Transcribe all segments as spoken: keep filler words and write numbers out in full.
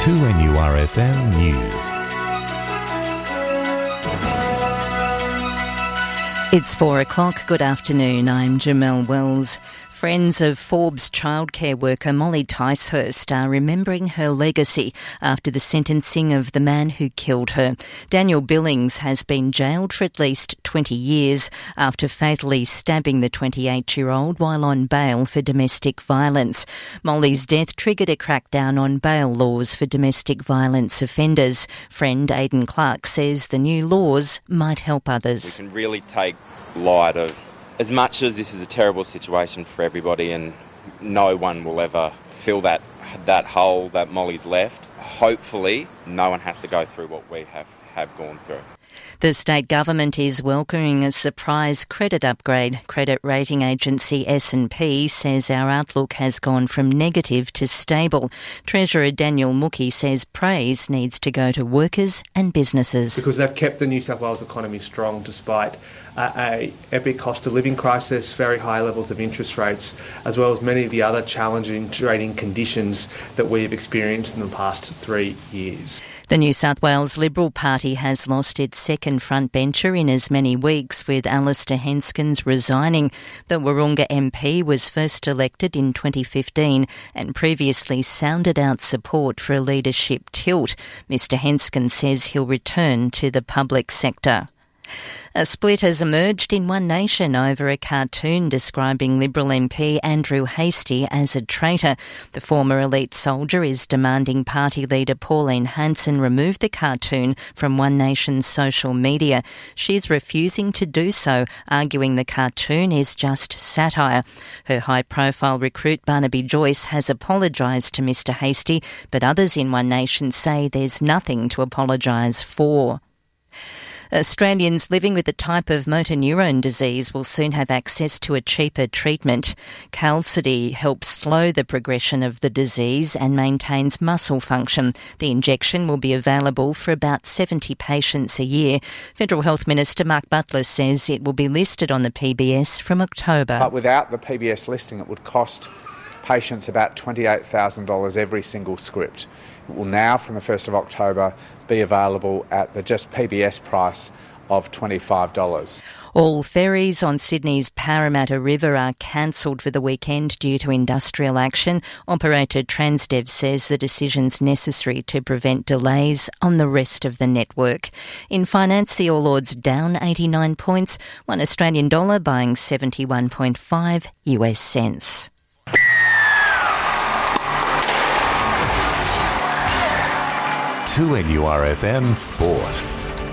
two N U R F M News. It's four o'clock. Good afternoon. I'm Jamelle Wells. Friends of Forbes childcare worker Molly Ticehurst are remembering her legacy after the sentencing of the man who killed her. Daniel Billings has been jailed for at least twenty years after fatally stabbing the twenty-eight-year-old while on bail for domestic violence. Molly's death triggered a crackdown on bail laws for domestic violence offenders. Friend Aidan Clark says the new laws might help others. We can really take light of, as much as this is a terrible situation for everybody and no one will ever fill that that hole that Molly's left, hopefully no one has to go through what we have, have gone through. The state government is welcoming a surprise credit upgrade. Credit rating agency S and P says our outlook has gone from negative to stable. Treasurer Daniel Mookie says praise needs to go to workers and businesses. Because they've kept the New South Wales economy strong despite uh, a epic cost of living crisis, very high levels of interest rates, as well as many of the other challenging trading conditions that we've experienced in the past three years. The New South Wales Liberal Party has lost its second frontbencher in as many weeks, with Alistair Henskens resigning. The Wahroonga M P was first elected in twenty fifteen and previously sounded out support for a leadership tilt. Mister Henskens says he'll return to the public sector. A split has emerged in One Nation over a cartoon describing Liberal M P Andrew Hastie as a traitor. The former elite soldier is demanding party leader Pauline Hanson remove the cartoon from One Nation's social media. She's refusing to do so, arguing the cartoon is just satire. Her high-profile recruit Barnaby Joyce has apologised to Mister Hastie, but others in One Nation say there's nothing to apologise for. Australians living with the type of motor neurone disease will soon have access to a cheaper treatment. Qalsody helps slow the progression of the disease and maintains muscle function. The injection will be available for about seventy patients a year. Federal Health Minister Mark Butler says it will be listed on the P B S from October. But without the P B S listing, it would cost patients about twenty-eight thousand dollars every single script. It will now, from the first of October, be available at the just P B S price of twenty-five dollars. All ferries on Sydney's Parramatta River are cancelled for the weekend due to industrial action. Operator Transdev says the decision's necessary to prevent delays on the rest of the network. In finance, the All Ords down eighty-nine points, one Australian dollar buying seventy-one point five U S cents. two N U R F M Sport.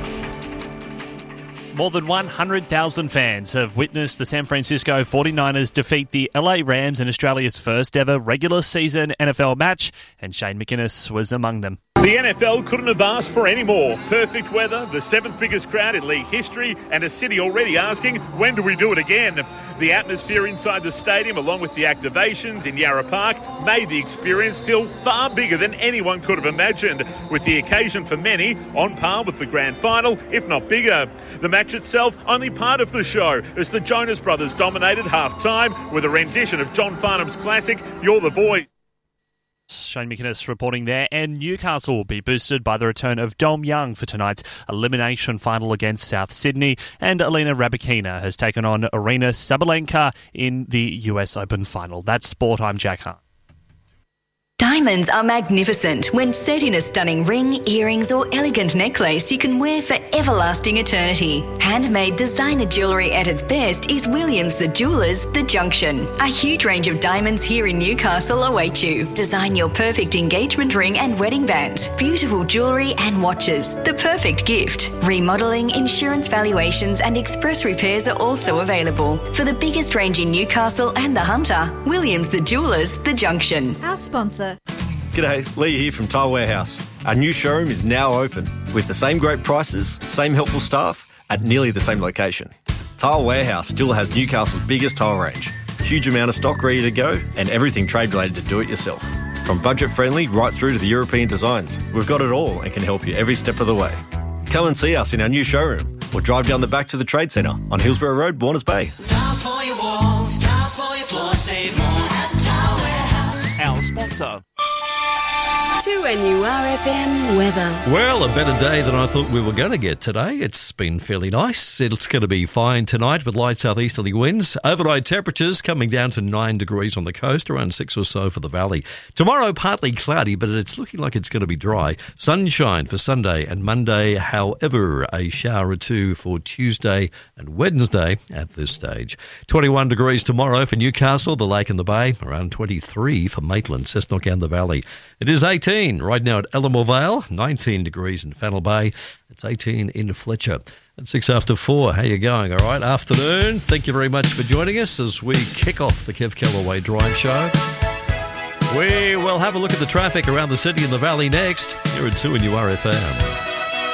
More than one hundred thousand fans have witnessed the San Francisco forty-niners defeat the L A Rams in Australia's first ever regular season N F L match, and Shane McInnes was among them. The N F L couldn't have asked for any more. Perfect weather, the seventh biggest crowd in league history, and a city already asking, when do we do it again? The atmosphere inside the stadium, along with the activations in Yarra Park, made the experience feel far bigger than anyone could have imagined, with the occasion for many on par with the grand final, if not bigger. The match itself only part of the show, as the Jonas Brothers dominated half-time with a rendition of John Farnham's classic, You're the Voice. Shane McInnes reporting there, and Newcastle will be boosted by the return of Dom Young for tonight's elimination final against South Sydney, and Alina Rybakina has taken on Arina Sabalenka in the U S Open final. That's Sport, I'm Jack Hart. Diamonds are magnificent when set in a stunning ring, earrings or elegant necklace you can wear for everlasting eternity. Handmade designer jewellery at its best is Williams the Jewellers The Junction. A huge range of diamonds here in Newcastle await you. Design your perfect engagement ring and wedding band. Beautiful jewellery and watches. The perfect gift. Remodelling, insurance valuations and express repairs are also available. For the biggest range in Newcastle and the Hunter, Williams the Jewellers The Junction. Our sponsor. G'day, Lee here from Tile Warehouse. Our new showroom is now open with the same great prices, same helpful staff at nearly the same location. Tile Warehouse still has Newcastle's biggest tile range, huge amount of stock ready to go and everything trade related to do it yourself. From budget friendly right through to the European designs, we've got it all and can help you every step of the way. Come and see us in our new showroom or drive down the back to the Trade Centre on Hillsborough Road, Warners Bay. Tiles for your walls, tiles for your floor, save more at Tile Warehouse. Our sponsor. two N U R F M weather. Well, a better day than I thought we were going to get today. It's been fairly nice. It's going to be fine tonight with light southeasterly winds. Overnight temperatures coming down to nine degrees on the coast, around six or so for the valley. Tomorrow, partly cloudy, but it's looking like it's going to be dry. Sunshine for Sunday and Monday. However, a shower or two for Tuesday and Wednesday at this stage. twenty-one degrees tomorrow for Newcastle, the Lake and the Bay. Around twenty-three for Maitland, Cessnock and the Valley. It is eighteen right now at Ellamore Vale, nineteen degrees in Fennell Bay. It's eighteen in Fletcher. At six after four, how you going? All right, afternoon. Thank you very much for joining us as we kick off the Kev Callaway Drive Show. We will have a look at the traffic around the city and the valley next here at two N U R F M.